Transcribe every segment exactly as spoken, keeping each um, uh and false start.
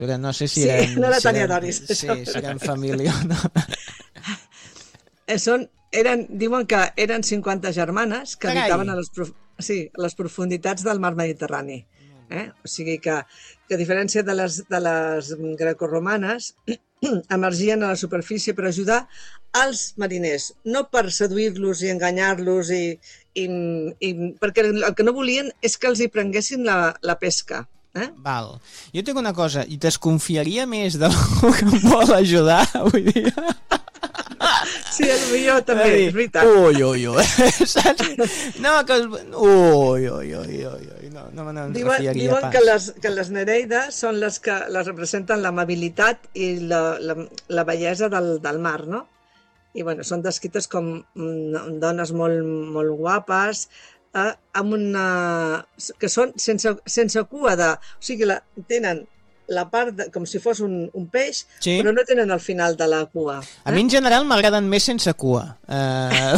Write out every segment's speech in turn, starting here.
però no sé si sí, eren... no era si Tania eren, Doris. Sí, si eren família o no. Són, eren, diuen que eren cinquanta germanes que Carai. habitaven a les, prof... sí, a les profunditats del mar Mediterrani. Eh? O sigui que, que a diferència de les, de les grecorromanes, emergien a la superfície per ajudar als mariners, no per seduir-los i enganyar-los, i, i, i, perquè el que no volien és que els hi prenguessin la, la pesca. Eh? Val. Jo tinc una cosa, i desconfiaria més d'algú que em vol ajudar avui dia. Sí, potser també, dir, és veritat. Ui, ui, ui. Saps? No, que... Ui, ui, ui, ui. No, no me n'en refiaria diuen pas. que les, que les Nereides són les que les representen l'amabilitat i la, la, la bellesa del, del mar, no? I bueno, són descrites com mm, dones molt, molt guapes, eh, amb una... que són sense, sense cua de... O sigui, la, tenen la part de, com si fos un, un peix, sí, però no tenen el final de la cua. Eh? A mi en general m'agraden més sense cua. Uh...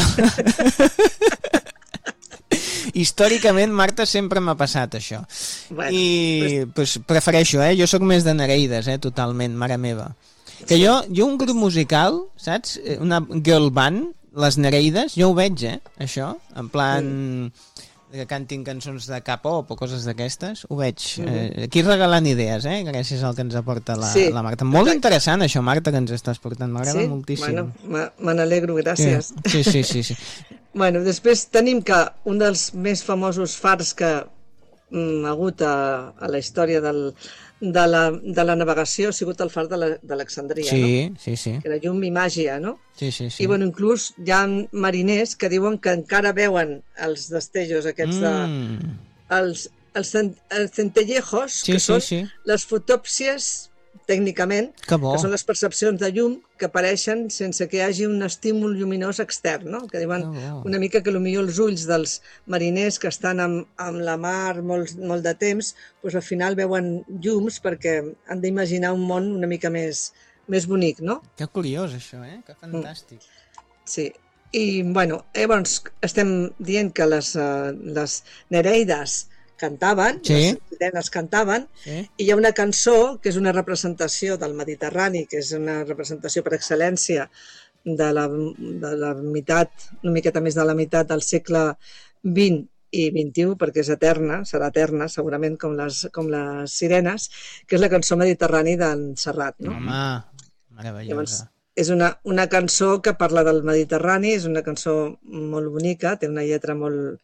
Històricament, Marta, sempre m'ha passat això. Bueno, I pues, prefereixo, eh? Jo sóc més de Nereides, eh? Totalment, mare meva. Que jo, jo un grup musical, saps? Una girl band, les Nereides, jo ho veig, eh? Això, en plan... Mm. que cantin cançons de K-pop o coses d'aquestes, ho veig. Eh, aquí regalant idees, eh? Gràcies al que ens aporta la, sí, la Marta. Molt interessant això, Marta, que ens estàs portant. M'agrada sí? moltíssim. Bueno, me n'alegro, gràcies. Sí, sí, sí, sí. Bueno, després tenim que un dels més famosos fars que mm, ha hagut a, a la història del, de, la, de la navegació ha sigut el far d'Alexandria, sí, no? Sí, sí. Que era llum i màgia, no? Sí, sí, sí. I bueno, inclús hi ha mariners que diuen que encara veuen els destellos aquests de... Mm. Els, els, els centellejos, sí, que sí, són sí. les fotòpsies, tècnicament, que, que són les percepcions de llum que apareixen sense que hi hagi un estímul lluminós extern, no? Que diuen que una mica que potser els ulls dels mariners que estan amb, amb la mar molt, molt de temps, doncs al final veuen llums perquè han d'imaginar un món una mica més, més bonic, no? Que curiós, això, eh? Que fantàstic. Mm. Sí. I, bueno, llavors estem dient que les, uh, les Nereides cantaven, sí. Les sirenes cantaven, sí. I hi ha una cançó que és una representació del Mediterrani, que és una representació per excel·lència de la, de la meitat, una miqueta més de la meitat del segle vint i vint-i-u, perquè és eterna, serà eterna, segurament com les, com les sirenes, que és la cançó Mediterrani d'en Serrat. No? Home, meravellosa. Llavors, és una, una cançó que parla del Mediterrani, és una cançó molt bonica, té una lletra molt,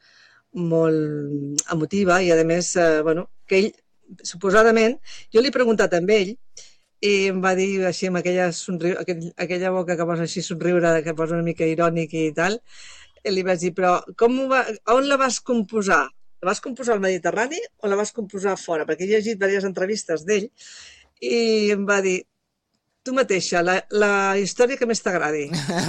molt emotiva i, a més, eh, bueno, que ell, suposadament, jo li he preguntat amb ell i em va dir així amb aquella, somriu, aquell, aquella boca que posa així somriure, que posa una mica irònic i tal, i li vaig dir, però com va, on la vas composar? La vas composar al Mediterrani o la vas composar fora? Perquè he llegit diverses entrevistes d'ell i em va dir, tu mateixa, la, la història que més t'agradi.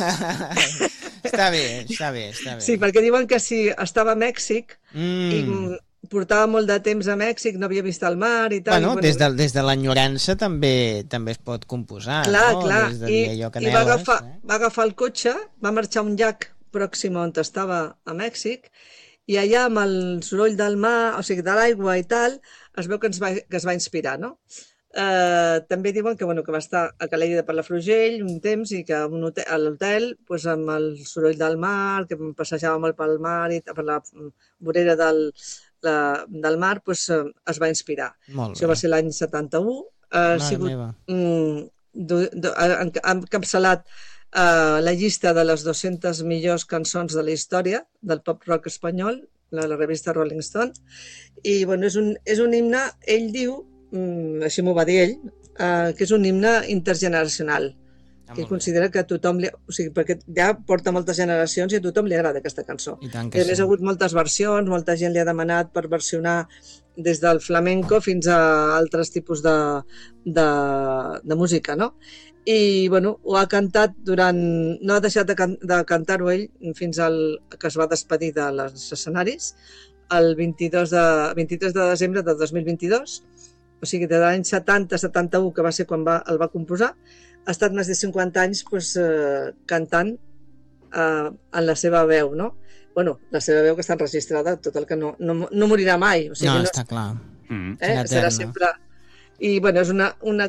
Està bé, està bé, està bé. Sí, perquè diuen que si estava a Mèxic mm. i portava molt de temps a Mèxic, no havia vist el mar i tal. Bueno, i, bueno des de, des de l'enyorança també també es pot composar, clar, no? Clar, de i, allò que i va, neles, agafar, eh? va agafar el cotxe, va marxar a un llac pròxim on estava a Mèxic i allà amb el soroll del mar, o sigui, de l'aigua i tal, es veu que, ens va, que es va inspirar, no? Uh, també diuen que, bueno, que va estar a Calella de Palafrugell un temps i que un hotel, a l'hotel pues, amb el soroll del mar, que passejava molt pel mar i per la vorera del, la, del mar, pues, uh, es va inspirar. Això va ser l'any setanta-u. Uh, ha sigut um, do, do, ha encapçalat uh, la llista de les dues-centes millors cançons de la història del pop rock espanyol, la, la revista Rolling Stone, i bueno, és, un, és un himne, ell diu, així m'ho va dir ell, eh, que és un himne intergeneracional, ah, que considera que a tothom li... O sigui, perquè ja porta moltes generacions i a tothom li agrada aquesta cançó. I tant que sí. Ha hagut moltes versions, molta gent li ha demanat per versionar des del flamenco fins a altres tipus de, de, de música, no? I, bueno, ho ha cantat durant... No ha deixat de, can... de cantar-ho ell fins al que es va despedir dels escenaris, el vint-i-dos de... vint-i-tres de desembre de dos mil vint-i-dos, o sigui, de l'any setanta a setanta-u, que va ser quan va, el va composar, ha estat més de cinquanta anys pues, eh, cantant eh, en la seva veu, no? Bueno, la seva veu que està enregistrada, tot el que no, no, no morirà mai. O sigui, no, no, està clar. Mm. Eh? Serà sempre... I, bueno, és una, una